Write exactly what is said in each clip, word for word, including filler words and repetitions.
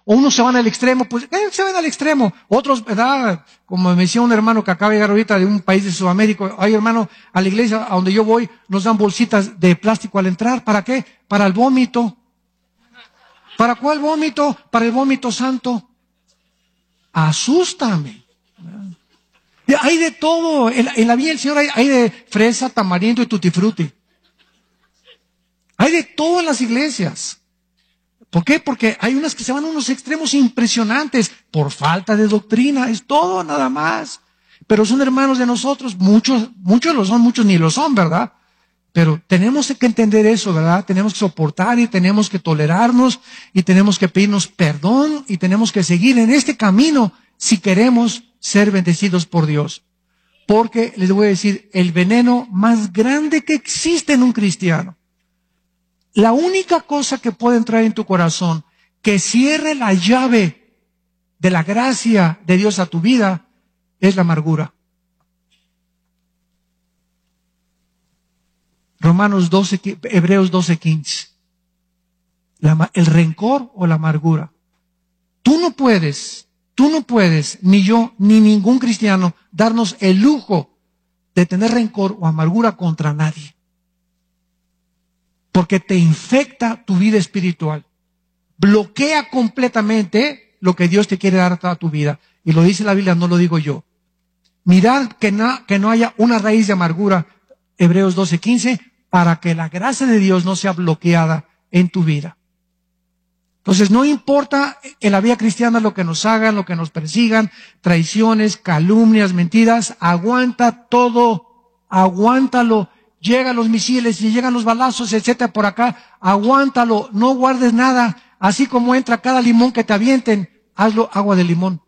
O unos se van al extremo, pues eh, se van al extremo. Otros, ¿verdad? Como me decía un hermano que acaba de llegar ahorita de un país de Sudamérica, ay hermano, a la iglesia a donde yo voy nos dan bolsitas de plástico al entrar. ¿Para qué? Para el vómito. ¿Para cuál vómito? Para el vómito santo. Asústame. Hay de todo. En, en la vida del Señor hay, hay de fresa, tamarindo y tutti frutti. Hay de todo en las iglesias. ¿Por qué? Porque hay unas que se van a unos extremos impresionantes por falta de doctrina. Es todo, nada más. Pero son hermanos de nosotros. Muchos, muchos lo son, muchos ni lo son, ¿verdad? Pero tenemos que entender eso, ¿verdad? Tenemos que soportar y tenemos que tolerarnos y tenemos que pedirnos perdón y tenemos que seguir en este camino si queremos ser bendecidos por Dios. Porque les voy a decir, el veneno más grande que existe en un cristiano, la única cosa que puede entrar en tu corazón que cierre la llave de la gracia de Dios a tu vida es la amargura. Romanos doce, Hebreos doce, quince. La, el rencor o la amargura. Tú no puedes, tú no puedes, ni yo, ni ningún cristiano, darnos el lujo de tener rencor o amargura contra nadie. Porque te infecta tu vida espiritual. Bloquea completamente lo que Dios te quiere dar a toda tu vida. Y lo dice la Biblia, no lo digo yo. Mirad que no, que no haya una raíz de amargura, Hebreos doce, quince, para que la gracia de Dios no sea bloqueada en tu vida. Entonces, no importa en la vida cristiana lo que nos hagan, lo que nos persigan, traiciones, calumnias, mentiras, aguanta todo, aguántalo. Llegan los misiles y llegan los balazos, etcétera, por acá, aguántalo, no guardes nada. Así como entra cada limón que te avienten, hazlo agua de limón.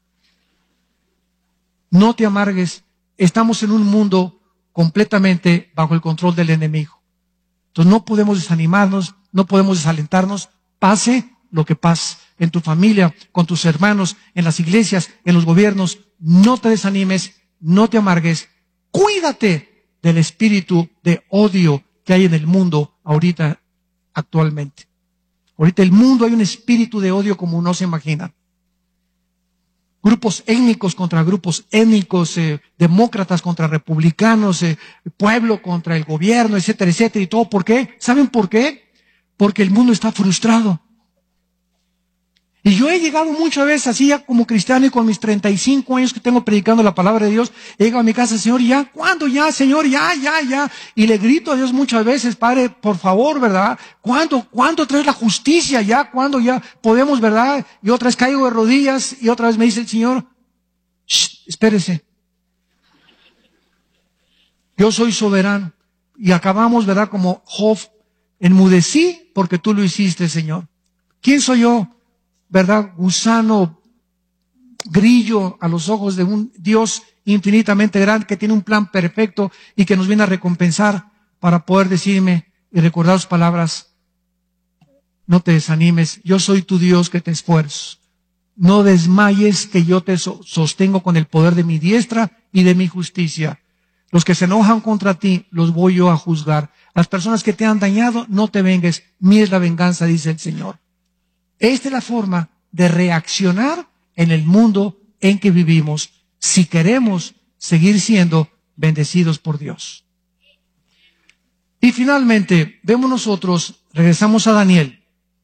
No te amargues. Estamos en un mundo completamente bajo el control del enemigo. Entonces no podemos desanimarnos, no podemos desalentarnos, pase lo que pase en tu familia, con tus hermanos, en las iglesias, en los gobiernos. No te desanimes, no te amargues, cuídate del espíritu de odio que hay en el mundo ahorita, actualmente. Ahorita en el mundo hay un espíritu de odio como no se imagina. Grupos étnicos contra grupos étnicos, eh, demócratas contra republicanos, eh, pueblo contra el gobierno, etcétera, etcétera, y todo. ¿Por qué? ¿Saben por qué? Porque el mundo está frustrado. Y yo he llegado muchas veces así ya como cristiano y con mis treinta y cinco años que tengo predicando la palabra de Dios, he llegado a mi casa, Señor, ¿ya? ¿Cuándo ya, Señor? Ya, ya, ya. Y le grito a Dios muchas veces, Padre, por favor, ¿verdad? ¿Cuándo, cuándo traes la justicia ya? ¿Cuándo ya podemos, verdad? Y otra vez caigo de rodillas y otra vez me dice el Señor, shh, espérese. Yo soy soberano. Y acabamos, ¿verdad? Como Job, enmudecí porque tú lo hiciste, Señor. ¿Quién soy yo? ¿Verdad? Gusano, grillo a los ojos de un Dios infinitamente grande que tiene un plan perfecto y que nos viene a recompensar para poder decirme y recordar sus palabras. No te desanimes, yo soy tu Dios que te esfuerzo. No desmayes, que yo te sostengo con el poder de mi diestra y de mi justicia. Los que se enojan contra ti, los voy yo a juzgar. Las personas que te han dañado, no te vengues. Mía es la venganza, dice el Señor. Esta es la forma de reaccionar en el mundo en que vivimos si queremos seguir siendo bendecidos por Dios. Y finalmente, vemos nosotros, regresamos a Daniel,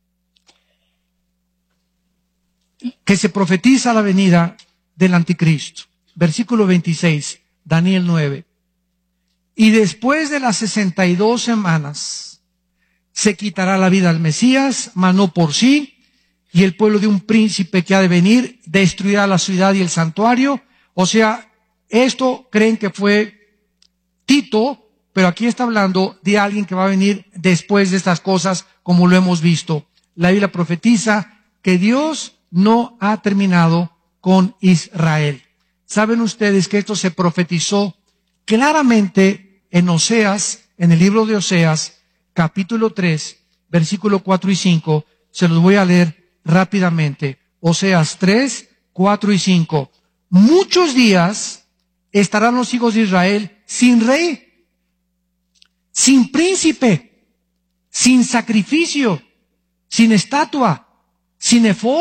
que se profetiza la venida del anticristo. Versículo veintiséis, Daniel nueve. Y después de las sesenta y dos semanas, se quitará la vida al Mesías, mas no por sí. Y el pueblo de un príncipe que ha de venir destruirá la ciudad y el santuario. O sea, esto creen que fue Tito, pero aquí está hablando de alguien que va a venir después de estas cosas, como lo hemos visto. La Biblia profetiza que Dios no ha terminado con Israel. ¿Saben ustedes que esto se profetizó claramente en Oseas, en el libro de Oseas, capítulo tres, versículo cuatro y cinco? Se los voy a leer rápidamente. Oseas tres, cuatro y cinco. Muchos días estarán los hijos de Israel sin rey, sin príncipe, sin sacrificio, sin estatua, sin efod